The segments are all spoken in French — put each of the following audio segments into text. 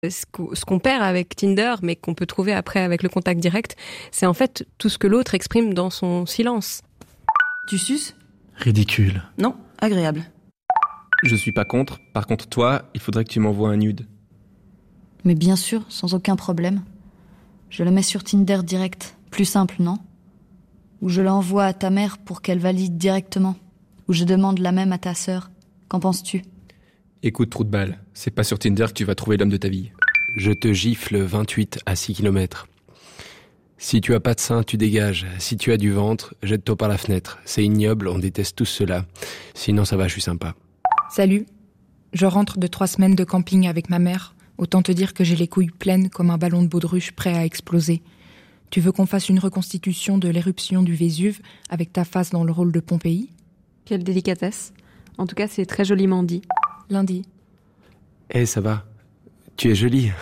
Ce qu'on perd avec Tinder, mais qu'on peut trouver après avec le contact direct, c'est en fait tout ce que l'autre exprime dans son silence. Tu suces ? Ridicule. Non, agréable. Je suis pas contre. Par contre, toi, il faudrait que tu m'envoies un nude. Mais bien sûr, sans aucun problème. Je le mets sur Tinder direct. Plus simple, non ? Ou je l'envoie à ta mère pour qu'elle valide directement. Ou je demande la même à ta sœur. Qu'en penses-tu ? Écoute, trou de balle, c'est pas sur Tinder que tu vas trouver l'homme de ta vie. Je te gifle 28 à 6 km. Si tu as pas de sein, tu dégages. Si tu as du ventre, jette-toi par la fenêtre. C'est ignoble, on déteste tous cela. Sinon ça va, je suis sympa. Salut. Je rentre de 3 semaines de camping avec ma mère. Autant te dire que j'ai les couilles pleines comme un ballon de baudruche prêt à exploser. Tu veux qu'on fasse une reconstitution de l'éruption du Vésuve avec ta face dans le rôle de Pompéi ? Quelle délicatesse. En tout cas, c'est très joliment dit. Lundi. Ça va. Tu es jolie.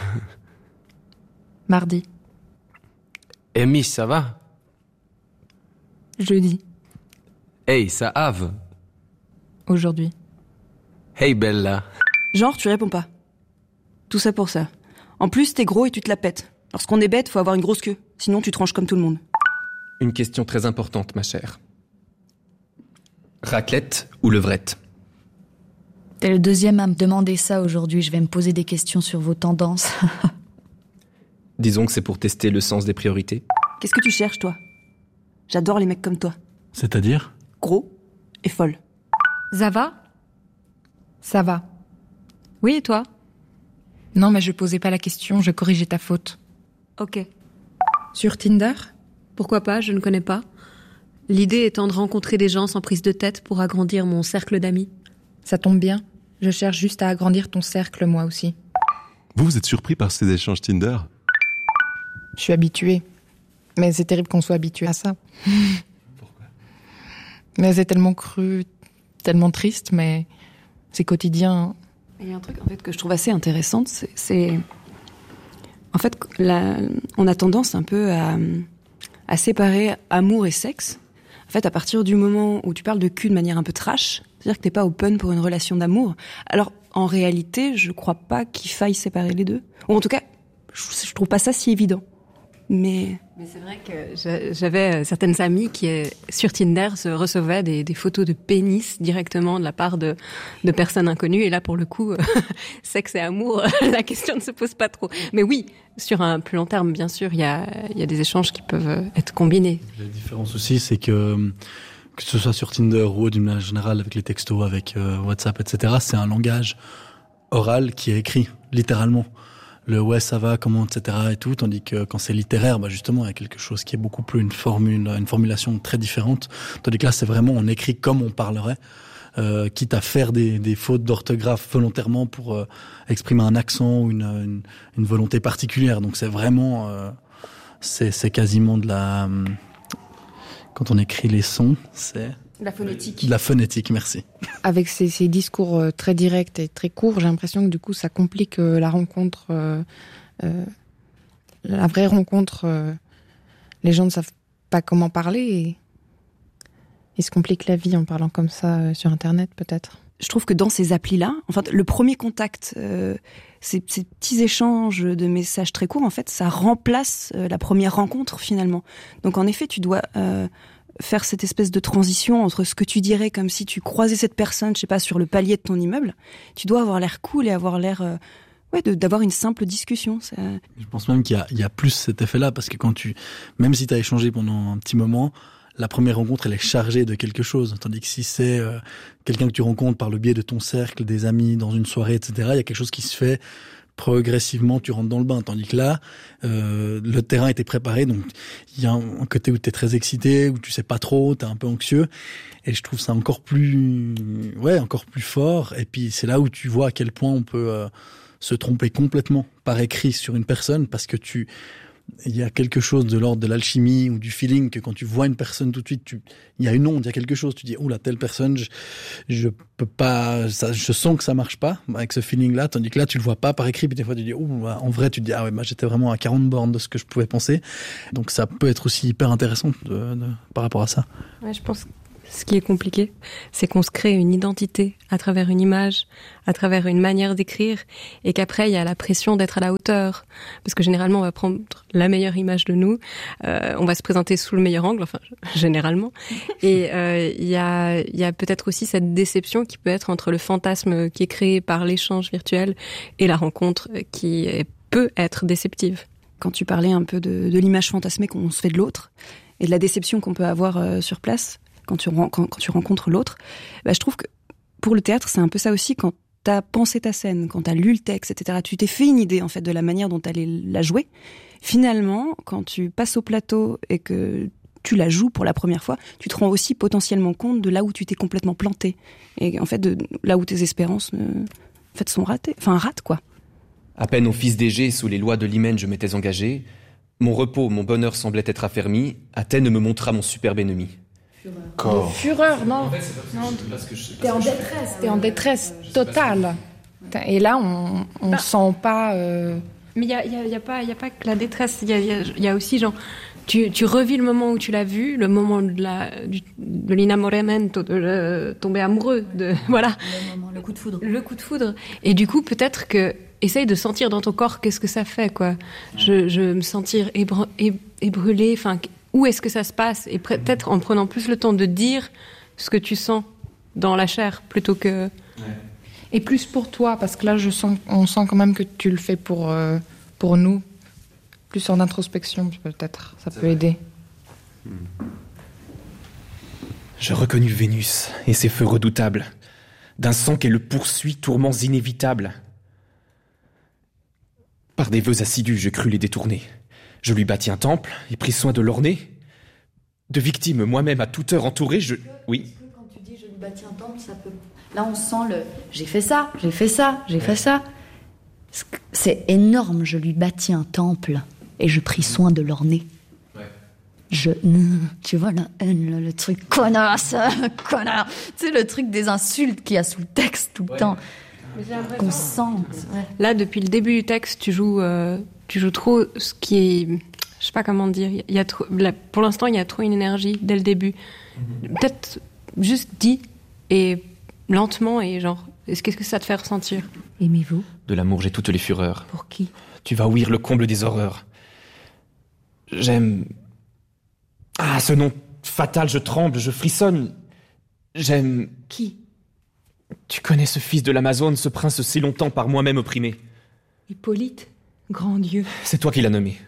Mardi. Miss, ça va ? Jeudi. Hey, ça have. Aujourd'hui. Hey, Bella. Genre, tu réponds pas. Tout ça pour ça. En plus, t'es gros et tu te la pètes. Lorsqu'on est bête, faut avoir une grosse queue. Sinon, tu tranches comme tout le monde. Une question très importante, ma chère. Raclette ou levrette ? T'es le deuxième à me demander ça aujourd'hui. Je vais me poser des questions sur vos tendances. Disons que c'est pour tester le sens des priorités. Qu'est-ce que tu cherches, toi ? J'adore les mecs comme toi. C'est-à-dire ? Gros et folle. Ça va ? Ça va. Oui, et toi ? Non, mais je posais pas la question, je corrigeais ta faute. Ok. Sur Tinder ? Pourquoi pas, je ne connais pas. L'idée étant de rencontrer des gens sans prise de tête pour agrandir mon cercle d'amis. Ça tombe bien. Je cherche juste à agrandir ton cercle, moi aussi. Vous êtes surpris par ces échanges Tinder ? Je suis habituée. Mais c'est terrible qu'on soit habitué à ça. Pourquoi ? Mais c'est tellement cru, tellement triste, mais c'est quotidien. Il y a un truc en fait que je trouve assez intéressant, c'est... En fait, on a tendance un peu à séparer amour et sexe. En fait, à partir du moment où tu parles de cul de manière un peu trash, c'est-à-dire que t'es pas open pour une relation d'amour, alors en réalité, je crois pas qu'il faille séparer les deux. Ou en tout cas, je trouve pas ça si évident. Mais c'est vrai que j'avais certaines amies qui, sur Tinder, se recevaient des photos de pénis directement de la part de personnes inconnues. Et là, pour le coup, sexe et amour, la question ne se pose pas trop. Mais oui, sur un plus long terme, bien sûr, il y a des échanges qui peuvent être combinés. La différence aussi, c'est que ce soit sur Tinder ou d'une manière générale avec les textos, avec WhatsApp, etc., c'est un langage oral qui est écrit, littéralement. Le ouais ça va, comment, etc. et tout, tandis que quand c'est littéraire, justement, il y a quelque chose qui est beaucoup plus une formulation très différente. Tandis que là, c'est vraiment, on écrit comme on parlerait, quitte à faire des fautes d'orthographe volontairement pour exprimer un accent ou une volonté particulière. Donc c'est vraiment, c'est quasiment de la... Quand on écrit les sons, c'est... la phonétique. La phonétique, merci. Avec ces discours très directs et très courts, j'ai l'impression que du coup, ça complique la rencontre, la vraie rencontre. Les gens ne savent pas comment parler et ils se compliquent la vie en parlant comme ça sur Internet, peut-être. Je trouve que dans ces applis-là, en fait, le premier contact, ces petits échanges de messages très courts, en fait, ça remplace la première rencontre finalement. Donc en effet, tu dois faire cette espèce de transition entre ce que tu dirais comme si tu croisais cette personne, je sais pas, sur le palier de ton immeuble. Tu dois avoir l'air cool et avoir l'air, d'avoir une simple discussion. Ça... Je pense même qu'il y a plus cet effet-là, parce que même si t'as échangé pendant un petit moment, la première rencontre, elle est chargée de quelque chose. Tandis que si c'est quelqu'un que tu rencontres par le biais de ton cercle, des amis, dans une soirée, etc., il y a quelque chose qui se fait progressivement, tu rentres dans le bain. Tandis que là, le terrain était préparé, donc il y a un côté où t'es très excité, où tu sais pas trop, t'es un peu anxieux. Et je trouve ça encore plus fort. Et puis c'est là où tu vois à quel point on peut se tromper complètement par écrit sur une personne, parce que il y a quelque chose de l'ordre de l'alchimie ou du feeling, que quand tu vois une personne tout de suite, il y a une onde, il y a quelque chose, tu dis, oula, telle personne, je peux pas, ça, je sens que ça marche pas avec ce feeling-là, tandis que là, tu le vois pas par écrit, puis des fois, tu dis, en vrai, tu te dis, ah ouais, j'étais vraiment à 40 bornes de ce que je pouvais penser. Donc, ça peut être aussi hyper intéressant par rapport à ça. Ouais, je pense que ce qui est compliqué, c'est qu'on se crée une identité à travers une image, à travers une manière d'écrire, et qu'après il y a la pression d'être à la hauteur, parce que généralement on va prendre la meilleure image de nous, on va se présenter sous le meilleur angle, enfin généralement, et il y a peut-être aussi cette déception qui peut être entre le fantasme qui est créé par l'échange virtuel et la rencontre qui peut être déceptive. Quand tu parlais un peu de l'image fantasmée qu'on se fait de l'autre et de la déception qu'on peut avoir sur place quand tu rencontres l'autre, bah, je trouve que pour le théâtre, c'est un peu ça aussi. Quand t'as pensé ta scène, quand t'as lu le texte, etc., tu t'es fait une idée en fait de la manière dont t'allais la jouer. Finalement, quand tu passes au plateau et que tu la joues pour la première fois, tu te rends aussi potentiellement compte de là où tu t'es complètement planté et en fait de là où tes espérances en fait sont ratées, enfin ratent quoi. À peine au fils d'Égée, sous les lois de l'hymen je m'étais engagé, mon repos, mon bonheur semblait être affermi, Athènes me montra mon superbe ennemi. De fureur, non. En fait, c'est non. parce que T'es en détresse, t'es en détresse totale. Et là, on sent pas... Mais il y a pas que la détresse, il y a aussi genre... Tu revis le moment où tu l'as vu, le moment de l'inamoramento, de tomber amoureux, voilà. Le coup de foudre. Le coup de foudre. Et du coup, peut-être que essaye de sentir dans ton corps qu'est-ce que ça fait, quoi. Je me sentir ébranlée, enfin, où est-ce que ça se passe? Et peut-être en prenant plus le temps de dire ce que tu sens dans la chair plutôt que... Ouais. Et plus pour toi, parce que là, on sent quand même que tu le fais pour nous. Plus en introspection, peut-être. Ça peut aider. Je reconnus Vénus et ses feux redoutables, d'un sang qu'elle le poursuit, tourments inévitables. Par des vœux assidus, je crus les détourner. Je lui bâtis un temple et pris soin de l'orner. De victimes, moi-même à toute heure entouré, Oui. Est-ce que quand tu dis je lui bâtis un temple, ça peut... Là, on sent le... J'ai fait ça, j'ai fait ça, j'ai fait ça. C'est énorme, je lui bâtis un temple et je pris soin de l'orner. Ouais. Tu vois la haine, le truc connasse, connard. Tu sais, le truc des insultes qu'il y a sous le texte tout le temps. Qu'on sent. Ouais. Là, depuis le début du texte, tu joues trop ce qui est... Je sais pas comment dire. Il y a trop, là, pour l'instant, il y a trop une énergie dès le début. Peut-être juste dit et lentement et genre... Qu'est-ce que ça te fait ressentir? Aimez-vous? De l'amour, j'ai toutes les fureurs. Pour qui? Tu vas ouïr le comble des horreurs. J'aime... Ah, ce nom fatal, je tremble, je frissonne. J'aime... Qui? Tu connais ce fils de l'Amazone, ce prince si longtemps par moi-même opprimé. Hippolyte, grand Dieu. C'est toi qui l'as nommé.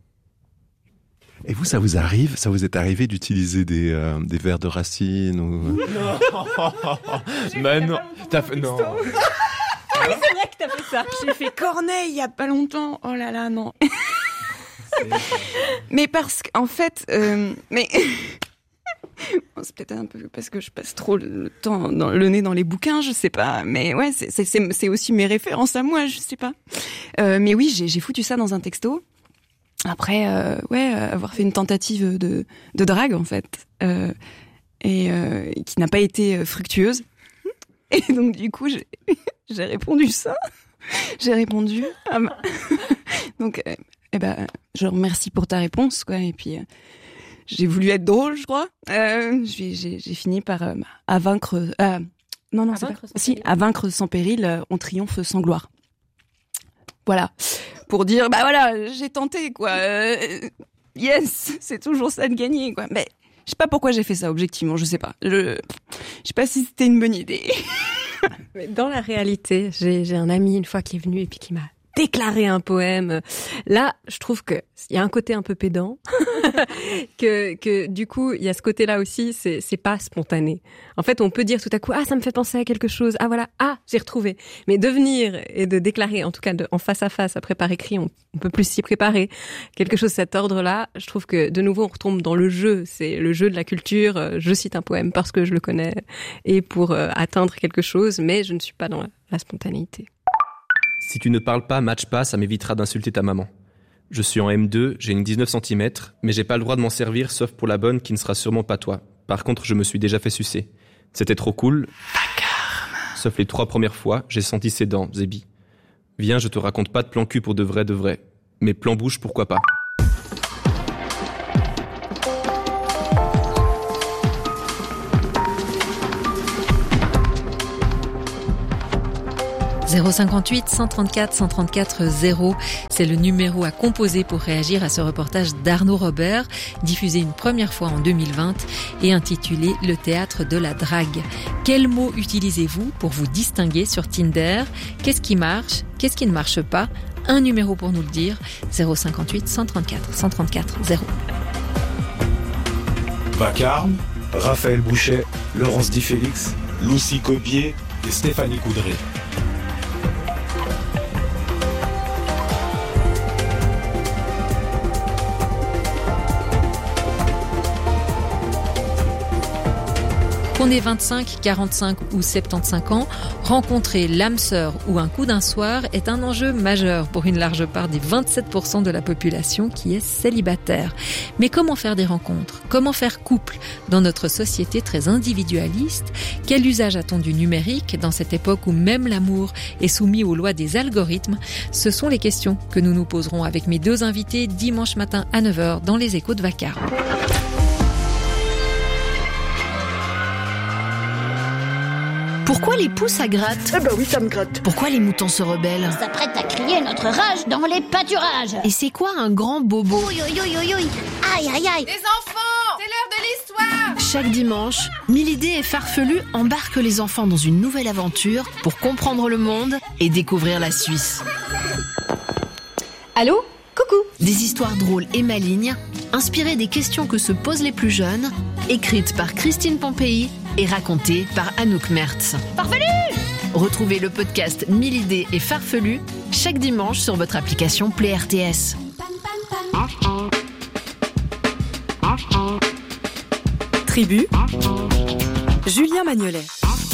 Et vous, ça vous est arrivé d'utiliser des vers de Racine ou... Non. Mais non, t'as fait... Non. Ah oui, c'est vrai que t'as fait ça. J'ai fait Corneille il y a pas longtemps. Oh là là, non. Mais parce qu'en fait, mais c'est peut-être un peu parce que je passe trop le temps le nez dans les bouquins, je sais pas. Mais ouais, c'est aussi mes références à moi, je sais pas. Mais oui, j'ai foutu ça dans un texto. Après, avoir fait une tentative de drague en fait, et qui n'a pas été fructueuse. Et donc du coup, j'ai répondu ça. J'ai répondu. Donc, je remercie pour ta réponse, quoi. Et puis, j'ai voulu être drôle, je crois. J'ai fini par à vaincre. Non, c'est pas. Si, à vaincre sans péril, on triomphe sans gloire. Voilà, pour dire, bah voilà, j'ai tenté, quoi. Yes, c'est toujours ça de gagner, quoi. Mais je sais pas pourquoi j'ai fait ça, objectivement, je sais pas. Je sais pas si c'était une bonne idée. Mais dans la réalité, j'ai un ami une fois qui est venu et puis qui m'a déclarer un poème. Là, je trouve que il y a un côté un peu pédant, que du coup, il y a ce côté-là aussi, c'est pas spontané. En fait, on peut dire tout à coup, ah, ça me fait penser à quelque chose, ah voilà, ah, j'ai retrouvé. Mais de venir et de déclarer, en tout cas en face à face, après par écrit, on peut plus s'y préparer. Quelque chose de cet ordre-là, je trouve que de nouveau, on retombe dans le jeu. C'est le jeu de la culture. Je cite un poème parce que je le connais et pour atteindre quelque chose, mais je ne suis pas dans la spontanéité. Si tu ne parles pas, match pas, ça m'évitera d'insulter ta maman. Je suis en M2, j'ai une 19 cm, mais j'ai pas le droit de m'en servir sauf pour la bonne qui ne sera sûrement pas toi. Par contre, je me suis déjà fait sucer. C'était trop cool. Sauf les 3 premières fois, j'ai senti ses dents, Zébi. Viens, je te raconte pas de plan cul pour de vrai. Mais plan bouche, pourquoi pas. 058 134 134 0, c'est le numéro à composer pour réagir à ce reportage d'Arnaud Robert, diffusé une première fois en 2020 et intitulé « Le théâtre de la drague ». Quels mots utilisez-vous pour vous distinguer sur Tinder ? Qu'est-ce qui marche ? Qu'est-ce qui ne marche pas ? Un numéro pour nous le dire, 058 134 134 0. Vacarme, Raphaël Bouchet, Laurence Di Félix, Lucie Cobier et Stéphanie Coudray. Qu'on ait 25, 45 ou 75 ans, rencontrer l'âme sœur ou un coup d'un soir est un enjeu majeur pour une large part des 27% de la population qui est célibataire. Mais comment faire des rencontres ? Comment faire couple dans notre société très individualiste ? Quel usage a-t-on du numérique dans cette époque où même l'amour est soumis aux lois des algorithmes ? Ce sont les questions que nous nous poserons avec mes deux invités dimanche matin à 9h dans les Échos de Vacarme. Pourquoi les poux ça gratte ? Eh ben oui, ça me gratte. Pourquoi les moutons se rebellent ? On s'apprête à crier notre rage dans les pâturages. Et c'est quoi un grand bobo ? Ouïe, ouïe, ouïe, ouïe, ouïe. Aïe, aïe, aïe. Les enfants, c'est l'heure de l'histoire. Chaque dimanche, Milidé et Farfelu embarquent les enfants dans une nouvelle aventure pour comprendre le monde et découvrir la Suisse. Allô ? Coucou. Des histoires drôles et malignes, inspirées des questions que se posent les plus jeunes, écrites par Christine Pompéi et racontée par Anouk Mertz. Farfelu ! Retrouvez le podcast Milidé et Farfelu chaque dimanche sur votre application Play RTS. Tribu, Julien Magnolet.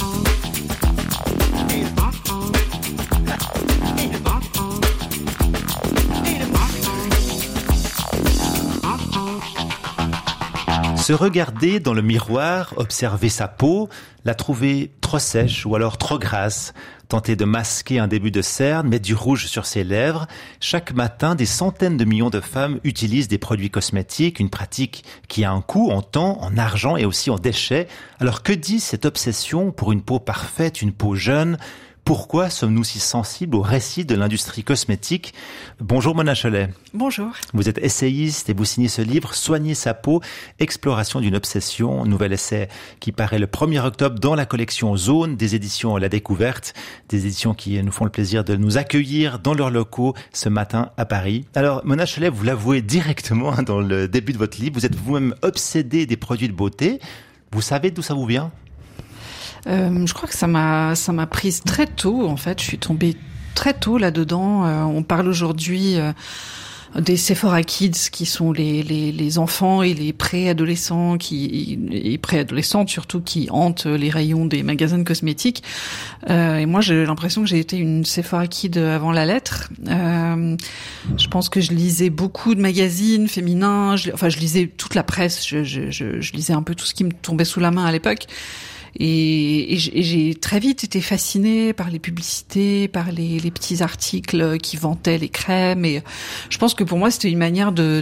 Se regarder dans le miroir, observer sa peau, la trouver trop sèche ou alors trop grasse, tenter de masquer un début de cerne, mettre du rouge sur ses lèvres. Chaque matin, des centaines de millions de femmes utilisent des produits cosmétiques, une pratique qui a un coût en temps, en argent et aussi en déchets. Alors que dit cette obsession pour une peau parfaite, une peau jeune ? Pourquoi sommes-nous si sensibles au récit de l'industrie cosmétique ? Bonjour Mona Cholet. Bonjour. Vous êtes essayiste et vous signez ce livre « Soigner sa peau, exploration d'une obsession », nouvel essai qui paraît le 1er octobre dans la collection Zone des éditions La Découverte, des éditions qui nous font le plaisir de nous accueillir dans leurs locaux ce matin à Paris. Alors Mona Cholet, vous l'avouez directement dans le début de votre livre, vous êtes vous-même obsédée des produits de beauté. Vous savez d'où ça vous vient ? Je crois que ça m'a prise très tôt, en fait. Je suis tombée très tôt là-dedans. On parle aujourd'hui des Sephora Kids, qui sont les enfants et les préadolescents et préadolescentes surtout, qui hantent les rayons des magasins de cosmétiques. Et moi, j'ai l'impression que j'ai été une Sephora Kid avant la lettre. Je pense que je lisais beaucoup de magazines féminins. Je lisais toute la presse. Je lisais un peu tout ce qui me tombait sous la main à l'époque. Et j'ai très vite été fascinée par les publicités, par les petits articles qui vantaient les crèmes. Et je pense que pour moi, c'était une manière de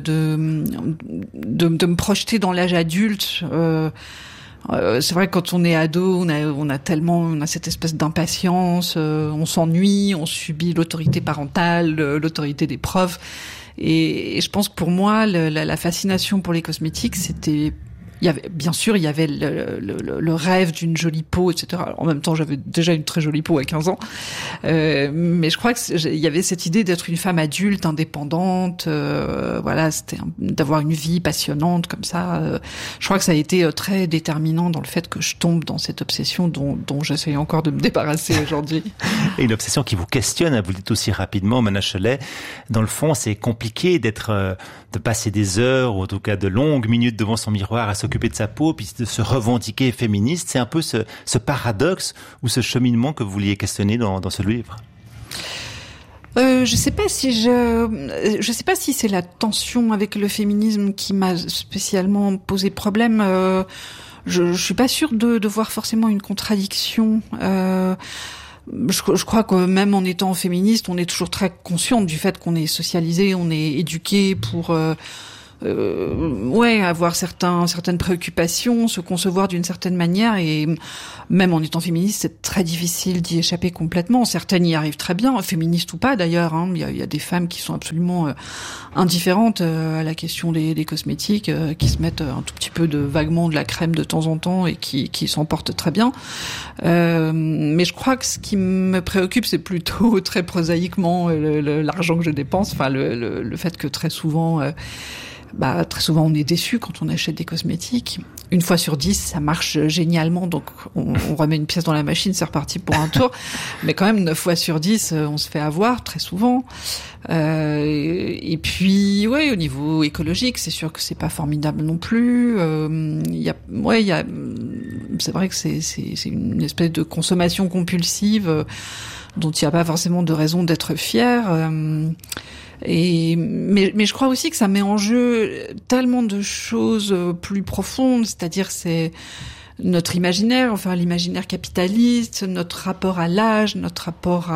me projeter dans l'âge adulte. C'est vrai que quand on est ado, on a cette espèce d'impatience, on s'ennuie, on subit l'autorité parentale, l'autorité des profs. Et je pense que pour moi, la fascination pour les cosmétiques, c'était... Il y avait le rêve d'une jolie peau, etc. Alors, en même temps, j'avais déjà une très jolie peau à 15 ans. Mais je crois il y avait cette idée d'être une femme adulte, indépendante. Voilà, c'était d'avoir une vie passionnante comme ça. Je crois que ça a été très déterminant dans le fait que je tombe dans cette obsession dont j'essaie encore de me débarrasser aujourd'hui. Et une obsession qui vous questionne, vous le dites aussi rapidement, Mona Cholet. Dans le fond, c'est compliqué de passer des heures, ou en tout cas de longues minutes devant son miroir à s'occuper de sa peau, puis de se revendiquer féministe. C'est un peu ce paradoxe ou ce cheminement que vous vouliez questionner dans ce livre. Je sais pas si c'est la tension avec le féminisme qui m'a spécialement posé problème. Je suis pas sûre de voir forcément une contradiction. Je crois que même en étant féministe, on est toujours très consciente du fait qu'on est socialisé, on est éduqué pour avoir certaines préoccupations, se concevoir d'une certaine manière, et même en étant féministe, c'est très difficile d'y échapper complètement. Certaines y arrivent très bien, féministes ou pas d'ailleurs. Il y a des femmes qui sont absolument indifférentes à la question des cosmétiques, qui se mettent un tout petit peu vaguement de la crème de temps en temps et qui s'en portent très bien. Mais je crois que ce qui me préoccupe, c'est plutôt très prosaïquement l'argent que je dépense, enfin le fait que très souvent on est déçu quand on achète des cosmétiques. Une fois sur 10, ça marche génialement, donc on remet une pièce dans la machine, c'est reparti pour un tour. Mais quand même, 9 fois sur 10, on se fait avoir très souvent. Et puis, au niveau écologique, c'est sûr que c'est pas formidable non plus. C'est vrai que c'est une espèce de consommation compulsive dont il n'y a pas forcément de raison d'être fier. Mais je crois aussi que ça met en jeu tellement de choses plus profondes, c'est-à-dire c'est notre imaginaire, enfin l'imaginaire capitaliste, notre rapport à l'âge, notre rapport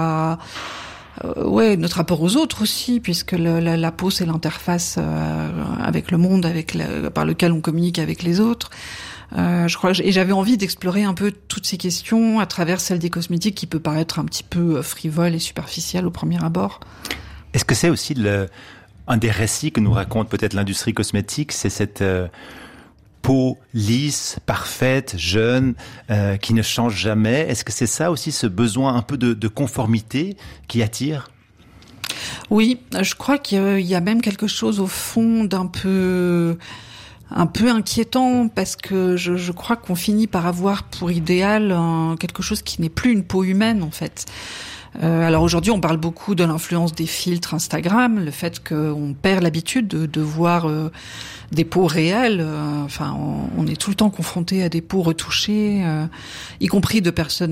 aux autres aussi, puisque la peau c'est l'interface avec le monde, par lequel on communique avec les autres. Je crois, et j'avais envie d'explorer un peu toutes ces questions à travers celle des cosmétiques, qui peut paraître un petit peu frivole et superficielle au premier abord. Est-ce que c'est aussi un des récits que nous raconte peut-être l'industrie cosmétique, c'est cette peau lisse, parfaite, jeune, qui ne change jamais? Est-ce que c'est ça aussi, ce besoin un peu de conformité qui attire? Oui, je crois qu'il y a même quelque chose au fond d'un peu inquiétant, parce que je crois qu'on finit par avoir pour idéal quelque chose qui n'est plus une peau humaine en fait. Alors aujourd'hui, on parle beaucoup de l'influence des filtres Instagram, le fait qu'on perd l'habitude de voir des peaux réelles. On est tout le temps confronté à des peaux retouchées, y compris de personnes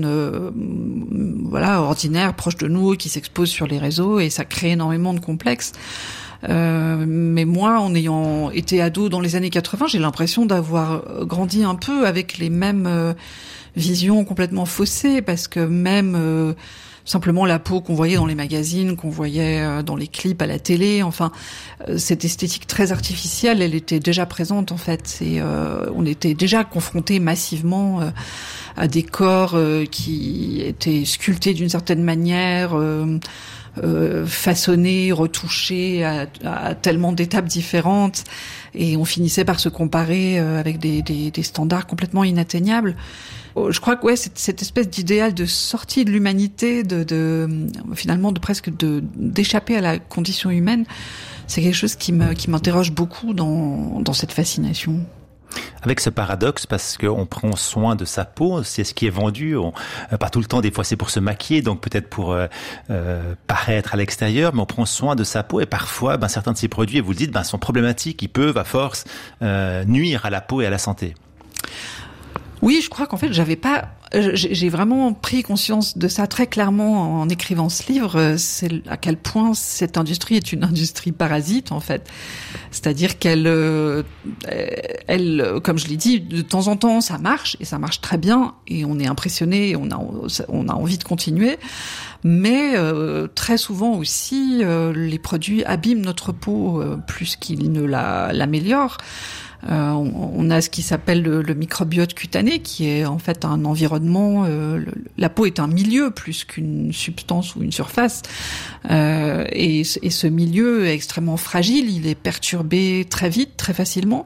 ordinaires, proches de nous, qui s'exposent sur les réseaux, et ça crée énormément de complexes. Mais moi, en ayant été ado dans les années 80, j'ai l'impression d'avoir grandi un peu avec les mêmes visions complètement faussées, parce que même simplement la peau qu'on voyait dans les magazines, qu'on voyait dans les clips à la télé, cette esthétique très artificielle, elle était déjà présente en fait. On était déjà confrontés massivement à des corps qui étaient sculptés d'une certaine manière, façonnés, retouchés à tellement d'étapes différentes, et on finissait par se comparer avec des standards complètement inatteignables. Je crois que cette espèce d'idéal de sortie de l'humanité, finalement d'échapper à la condition humaine, c'est quelque chose qui m'interroge beaucoup dans cette fascination. Avec ce paradoxe, parce qu'on prend soin de sa peau, c'est ce qui est vendu, pas tout le temps, des fois c'est pour se maquiller, donc peut-être pour paraître à l'extérieur, mais on prend soin de sa peau, et parfois certains de ces produits, et vous le dites, sont problématiques, ils peuvent à force nuire à la peau et à la santé. Oui, je crois qu'en fait, j'ai vraiment pris conscience de ça très clairement en écrivant ce livre. C'est à quel point cette industrie est une industrie parasite, en fait. C'est-à-dire qu'elle, comme je l'ai dit, de temps en temps, ça marche, et ça marche très bien, et on est impressionné, et on a envie de continuer. Mais très souvent aussi, les produits abîment notre peau plus qu'ils ne l'améliorent. On a ce qui s'appelle le microbiote cutané, qui est en fait un environnement. La peau est un milieu plus qu'une substance ou une surface, et ce milieu est extrêmement fragile. Il est perturbé très vite, très facilement.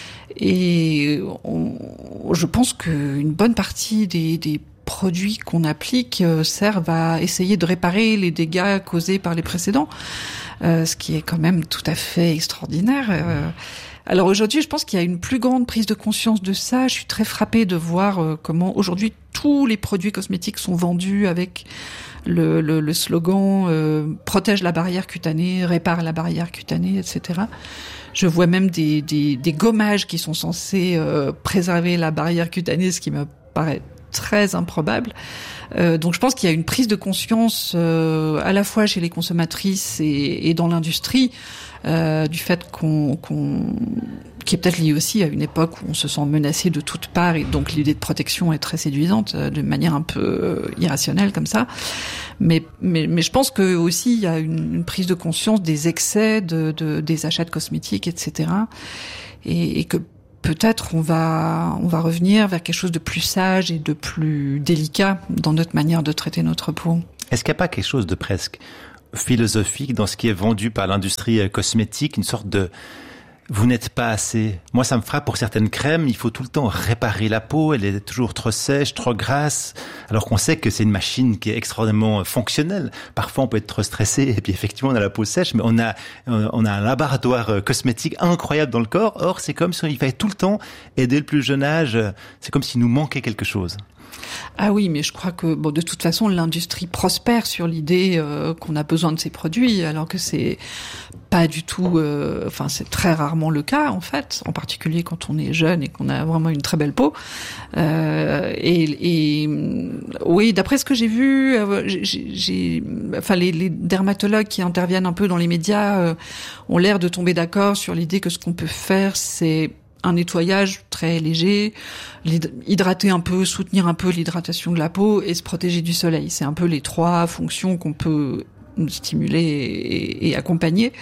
Et je pense qu'une bonne partie des produits qu'on applique servent à essayer de réparer les dégâts causés par les précédents, ce qui est quand même tout à fait extraordinaire. Alors aujourd'hui, je pense qu'il y a une plus grande prise de conscience de ça. Je suis très frappée de voir comment aujourd'hui tous les produits cosmétiques sont vendus avec le slogan protège la barrière cutanée, répare la barrière cutanée, etc. Je vois même des gommages qui sont censés préserver la barrière cutanée, ce qui me paraît très improbable. Donc je pense qu'il y a une prise de conscience à la fois chez les consommatrices et dans l'industrie du fait qui est peut-être lié aussi à une époque où on se sent menacé de toutes parts et donc l'idée de protection est très séduisante de manière un peu irrationnelle comme ça. Mais je pense que aussi il y a une prise de conscience des excès des achats de cosmétiques, etc. Et que peut-être on va revenir vers quelque chose de plus sage et de plus délicat dans notre manière de traiter notre peau. Est-ce qu'il n'y a pas quelque chose de presque philosophique dans ce qui est vendu par l'industrie cosmétique, une sorte de vous n'êtes pas assez. Moi, ça me frappe pour certaines crèmes, il faut tout le temps réparer la peau, elle est toujours trop sèche, trop grasse, alors qu'on sait que c'est une machine qui est extraordinairement fonctionnelle. Parfois, on peut être trop stressé et puis effectivement, on a la peau sèche, mais on a un laboratoire cosmétique incroyable dans le corps. Or, c'est comme si il fallait tout le temps aider le plus jeune âge. C'est comme s'il nous manquait quelque chose. Ah oui, mais je crois que de toute façon l'industrie prospère sur l'idée qu'on a besoin de ces produits, alors que c'est pas du tout, c'est très rarement le cas en fait, en particulier quand on est jeune et qu'on a vraiment une très belle peau. Et oui, d'après ce que j'ai vu, les dermatologues qui interviennent un peu dans les médias ont l'air de tomber d'accord sur l'idée que ce qu'on peut faire, c'est un nettoyage très léger, hydrater un peu, soutenir un peu l'hydratation de la peau et se protéger du soleil. C'est un peu les trois fonctions qu'on peut stimuler et accompagner.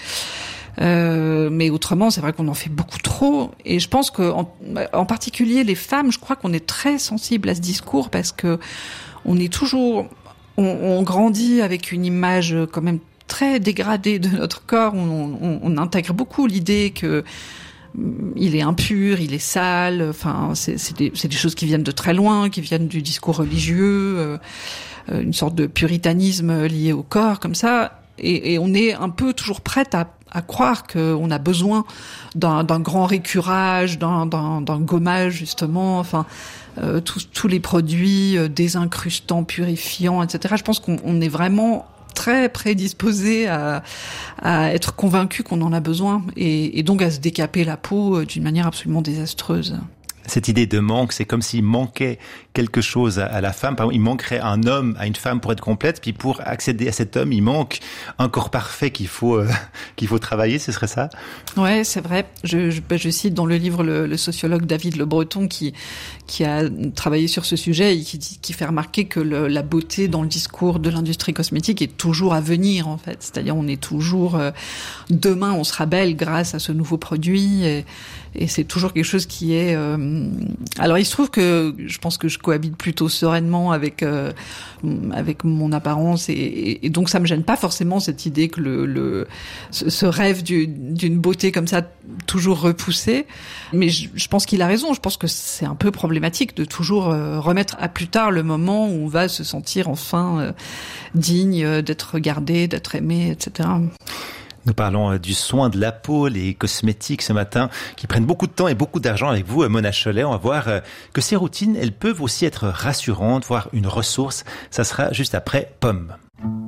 Mais autrement, c'est vrai qu'on en fait beaucoup trop. Et je pense que, en particulier les femmes, je crois qu'on est très sensible à ce discours parce que on est toujours, on grandit avec une image quand même très dégradée de notre corps. On intègre beaucoup l'idée que il est impur, il est sale. Enfin, c'est des choses qui viennent de très loin, qui viennent du discours religieux, une sorte de puritanisme lié au corps, comme ça. Et on est un peu toujours prête à croire qu'on a besoin d'un grand récurage, d'un gommage justement. Enfin, tous les produits désincrustants, purifiants, etc. Je pense qu'on est vraiment très prédisposé à être convaincu qu'on en a besoin et donc à se décaper la peau d'une manière absolument désastreuse. Cette idée de manque, c'est comme s'il manquait quelque chose à la femme. Par exemple, il manquerait un homme à une femme pour être complète, puis pour accéder à cet homme, il manque un corps parfait qu'il faut travailler, ce serait ça? Ouais, c'est vrai. Je cite dans le livre le sociologue David Le Breton qui a travaillé sur ce sujet et qui fait remarquer que la beauté dans le discours de l'industrie cosmétique est toujours à venir, en fait. C'est-à-dire, on est toujours, demain, on sera belle grâce à ce nouveau produit et c'est toujours quelque chose qui est, alors il se trouve que je pense que je cohabite plutôt sereinement avec mon apparence et donc ça me gêne pas forcément cette idée que ce rêve d'une beauté comme ça toujours repoussée, mais je pense qu'il a raison. Je pense que c'est un peu problématique de toujours remettre à plus tard le moment où on va se sentir enfin digne d'être regardé, d'être aimé, etc. Nous parlons du soin de la peau, les cosmétiques ce matin, qui prennent beaucoup de temps et beaucoup d'argent avec vous, Mona Chollet. On va voir que ces routines, elles peuvent aussi être rassurantes, voire une ressource. Ça sera juste après Pomme.